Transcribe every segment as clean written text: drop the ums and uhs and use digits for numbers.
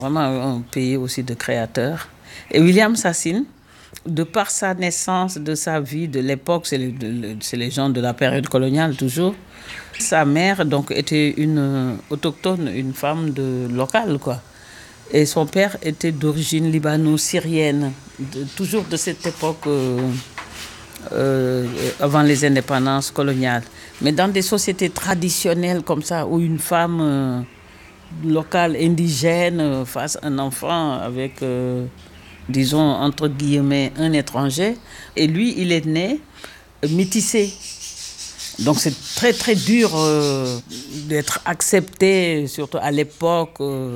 Vraiment un pays aussi de créateurs. Et William Sassine, de par sa naissance, de sa vie, de l'époque, c'est les gens de la période coloniale toujours. Sa mère donc était une autochtone, une femme locale quoi. Et son père était d'origine libano-syrienne, toujours de cette époque avant les indépendances coloniales. Mais dans des sociétés traditionnelles comme ça, où une femme locale, indigène, fasse un enfant avec, disons, entre guillemets, un étranger. Et lui, il est né métissé. Donc c'est très très dur d'être accepté, surtout à l'époque,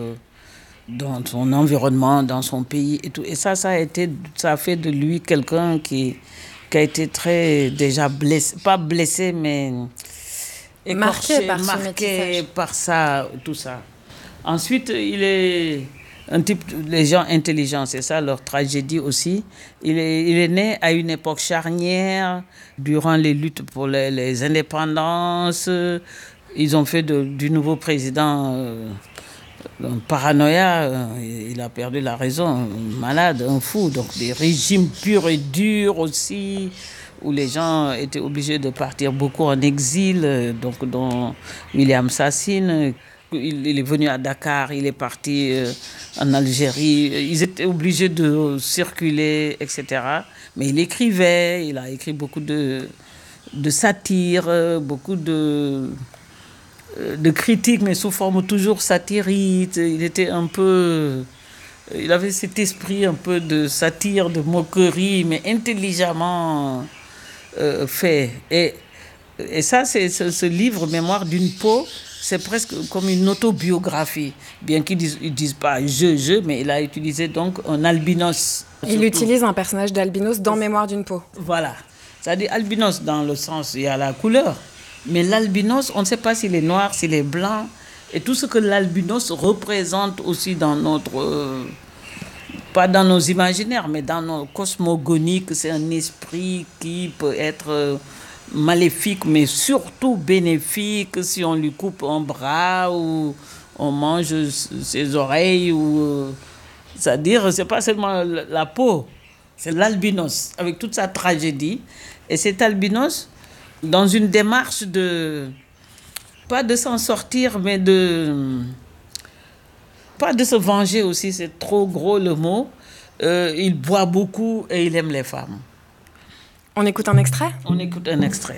dans son environnement, dans son pays et tout. Et ça a fait de lui quelqu'un qui a été très déjà blessé, pas blessé, mais écorché, marqué par ça, tout ça. Ensuite, il est un type, les gens intelligents, c'est ça leur tragédie aussi. Il est né à une époque charnière, durant les luttes pour les indépendances. Ils ont fait du nouveau président un paranoïa, il a perdu la raison, un malade, un fou. Donc des régimes purs et durs aussi, où les gens étaient obligés de partir beaucoup en exil, donc dont William Sassine. Il est venu à Dakar, il est parti en Algérie. Ils étaient obligés de circuler, etc. Mais il écrivait, il a écrit beaucoup de satire, beaucoup de critiques, mais sous forme toujours satirique. Il était un peu... Il avait cet esprit un peu de satire, de moquerie, mais intelligemment fait. Et ça, c'est ce livre, Mémoire d'une peau, c'est presque comme une autobiographie. Bien qu'ils disent pas je, mais il a utilisé donc un albinos. Il utilise un personnage d'albinos dans Mémoire d'une peau. Voilà. C'est-à-dire albinos dans le sens, il y a la couleur. Mais l'albinos, on ne sait pas s'il est noir, s'il est blanc. Et tout ce que l'albinos représente aussi dans notre... pas dans nos imaginaires, mais dans nos cosmogoniques. C'est un esprit qui peut être... maléfique, mais surtout bénéfique si on lui coupe un bras ou on mange ses oreilles. C'est-à-dire, c'est pas seulement la peau, c'est l'albinos, avec toute sa tragédie. Et cet albinos, dans une démarche pas de s'en sortir, mais pas de se venger aussi, c'est trop gros le mot. Il boit beaucoup et il aime les femmes. On écoute un extrait ? On écoute un extrait.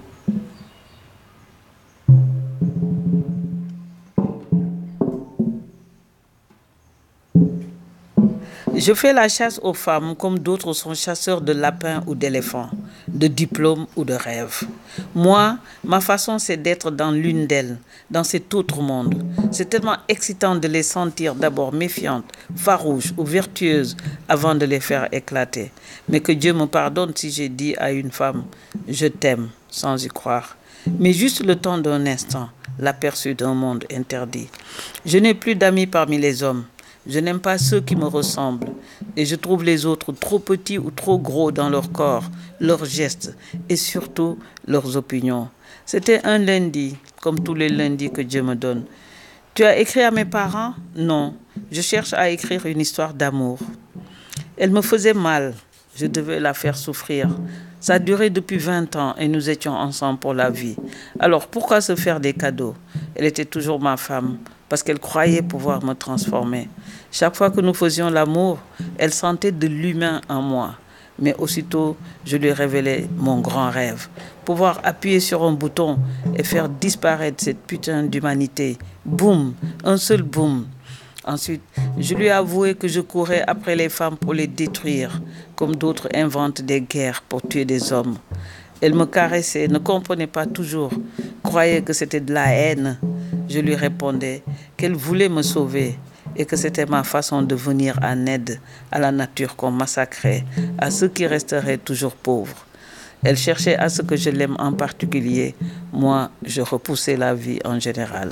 Je fais la chasse aux femmes comme d'autres sont chasseurs de lapins ou d'éléphants, de diplômes ou de rêves. Moi, ma façon, c'est d'être dans l'une d'elles, dans cet autre monde. C'est tellement excitant de les sentir d'abord méfiantes, farouches ou vertueuses avant de les faire éclater. Mais que Dieu me pardonne si j'ai dit à une femme « je t'aime » sans y croire. Mais juste le temps d'un instant, l'aperçu d'un monde interdit. Je n'ai plus d'amis parmi les hommes. Je n'aime pas ceux qui me ressemblent et je trouve les autres trop petits ou trop gros dans leur corps, leurs gestes et surtout leurs opinions. C'était un lundi, comme tous les lundis que Dieu me donne. Tu as écrit à mes parents? Non, je cherche à écrire une histoire d'amour. Elle me faisait mal, je devais la faire souffrir. Ça a duré depuis 20 ans et nous étions ensemble pour la vie. Alors pourquoi se faire des cadeaux? Elle était toujours ma femme, parce qu'elle croyait pouvoir me transformer. Chaque fois que nous faisions l'amour, elle sentait de l'humain en moi. Mais aussitôt, je lui révélais mon grand rêve. Pouvoir appuyer sur un bouton et faire disparaître cette putain d'humanité. Boum, un seul boum. Ensuite, je lui avouais que je courais après les femmes pour les détruire, comme d'autres inventent des guerres pour tuer des hommes. Elle me caressait, ne comprenait pas toujours, croyait que c'était de la haine. Je lui répondais qu'elle voulait me sauver et que c'était ma façon de venir en aide à la nature qu'on massacrait, à ceux qui resteraient toujours pauvres. Elle cherchait à ce que je l'aime en particulier. Moi, je repoussais la vie en général.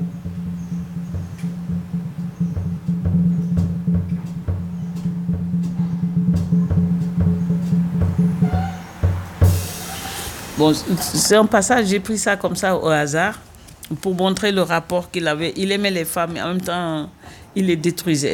Bon, c'est un passage, j'ai pris ça comme ça au hasard pour montrer le rapport qu'il avait. Il aimait les femmes, mais en même temps, il les détruisait.